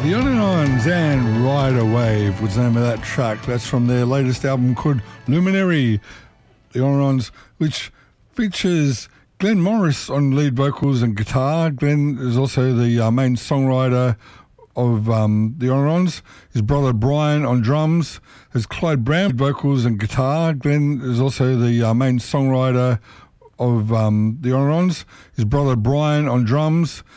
The Onionons and Rider Wave was the name of that track. That's from their latest album called Luminary. The Onionons, which features Glenn Morris on lead vocals and guitar. Glenn is also the main songwriter of the Onionons. His brother Brian on drums. There's Clyde Brown vocals and guitar. Glenn is also the main songwriter of the Onionons. His brother Brian on drums.